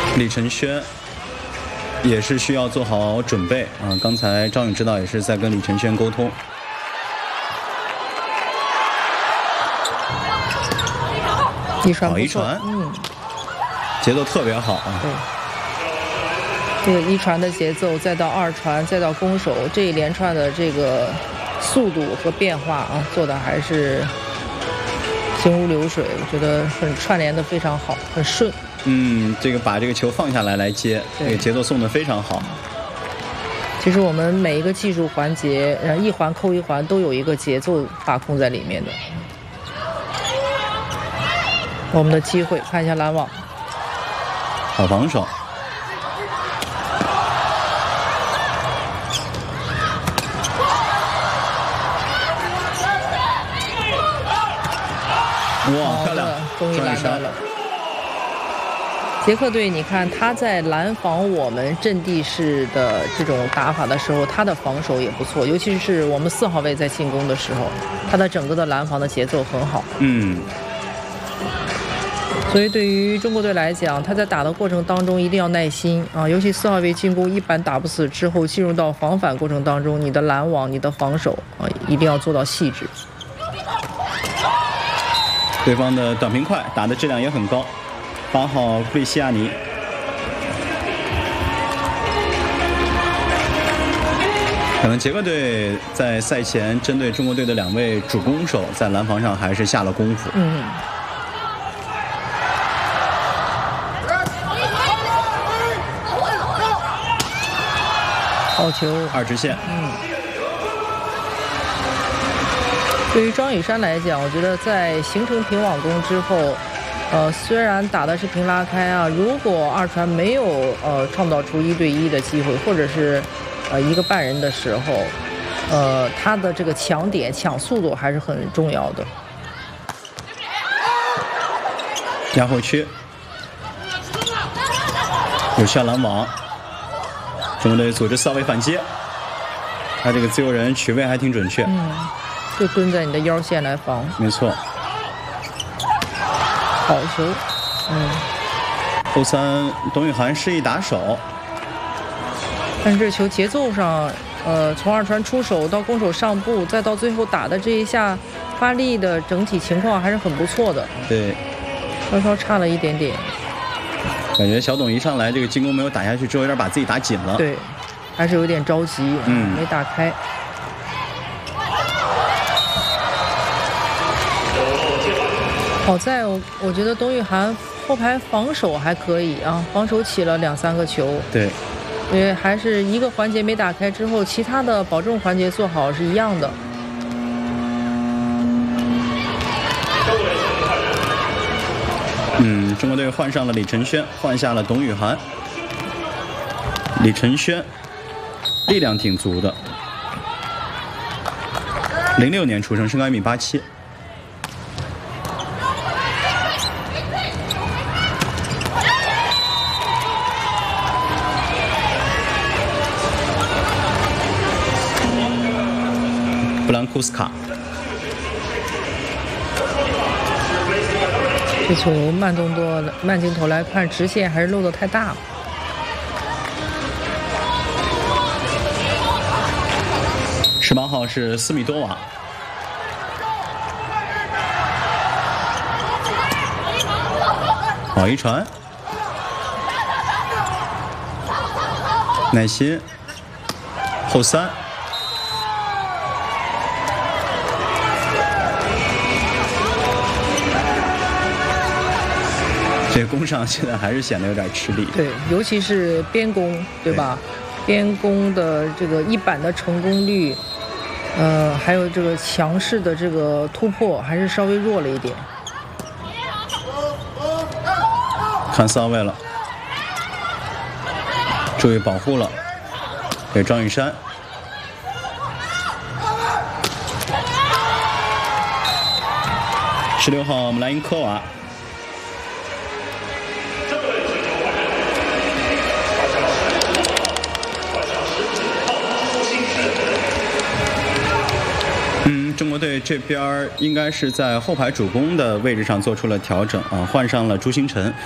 李承轩也是需要做好准备啊。刚才张宇指导也是在跟李承轩沟通。 好一传，节奏特别好啊。 对，这个一传的节奏，再到二传，再到攻守，这一连串的这个速度和变化啊，做的还是行如流水，我觉得串联的非常好，很顺。 这个把这个球放下来接，这个节奏送的非常好。 其实我们每一个技术环节，一环扣一环，都有一个节奏把控在里面的。我们的机会，看一下拦网， 好防守。哇，漂亮！ 终于拦到了。捷克队，你看他在拦防我们阵地式的这种打法的时候，他的防守也不错，尤其是我们4号位在进攻的时候，他的整个的拦防的节奏很好。所以对于中国队来讲，他在打的过程当中一定要耐心啊，尤其4号位进攻一板打不死之后，进入到防反过程当中，你的拦网、你的防守啊，一定要做到细致。 对方的短平快打的质量也很高，8号库利西亚尼。可能捷克队在赛前针对中国队的2位主攻手在拦防上还是下了功夫。 好球 ，2直线。 对于庄宇珊来讲，我觉得在形成平网攻之后，虽然打的是平拉开啊，如果二传没有创造出1对1的机会，或者是一个半人的时候，他的这个抢点、抢速度还是很重要的。 压后区，有效拦网。中国队组织4号位反击，他这个自由人取位还挺准确。 就蹲在你的腰线来防。 没错。 好球。 后3，董宇涵示意打手。 但是这球节奏上，从二传出手到攻手上步，再到最后打的这一下发力的整体情况还是很不错的。 对， 稍稍差了一点点。 感觉小董一上来这个进攻没有打下去之后，有点把自己打紧了。 对，还是有点着急，没打开。好在我觉得董宇涵后排防守还可以啊，防守起了2、3个球。 对， 因为还是一个环节没打开之后，其他的保证环节做好是一样的。 中国队换上了李承轩，换下了董宇涵。李承轩力量挺足的，06年出生，身高1.87米。布兰库斯卡。 这球慢镜头来看，直线还是漏得太大了。 18号是斯米多瓦。好一传，耐心，后3。这攻上现在还是显得有点吃力。 对，尤其是边攻，对吧？边攻的这个一板的成功率，还有这个强势的这个突破，还是稍微弱了一点。 看4号位了，注意保护了，给庄宇珊。16号姆莱因科娃。中国队这边应该是在后排主攻的位置上做出了调整啊，换上了朱星辰。